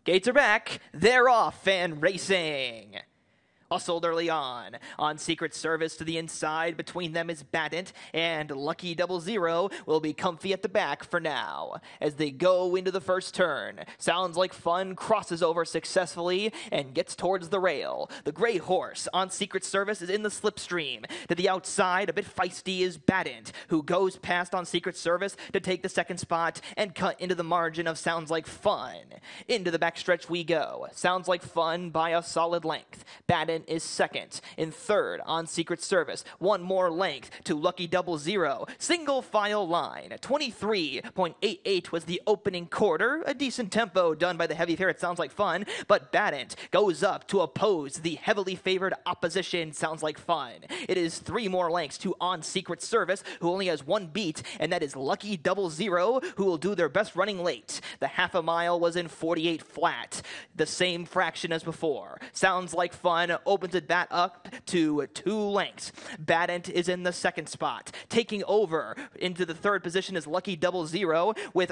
Gates are back. They're off and racing. Hustled early on Secret Service to the inside. Between them is Badent, and Lucky 00 will be comfy at the back for now. As they go into the first turn, Sounds Like Fun crosses over successfully and gets towards the rail. The gray horse on Secret Service is in the slipstream. To the outside, a bit feisty, is Badent, who goes past on Secret Service to take the second spot and cut into the margin of Sounds Like Fun. Into the backstretch we go. Sounds Like Fun by a solid length. Badent is second. In third on Secret Service, one more length to Lucky 00. Single file line. 23.88 was the opening quarter. A decent tempo done by the heavy favorite Sounds Like Fun, but Badent goes up to oppose the heavily favored opposition Sounds Like Fun. It is 3 more lengths to on Secret Service, who only has 1 beat, and that is Lucky 00, who will do their best running late. The half a mile was in 48 flat, the same fraction as before. Sounds Like Fun opens it back up to 2 lengths. Badent is in the second spot. Taking over into the third position is Lucky 00 with